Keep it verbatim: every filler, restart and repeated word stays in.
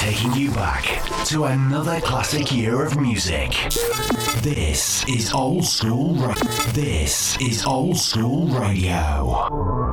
taking you back to another classic year of music. This is old school. Ra- this is old school radio.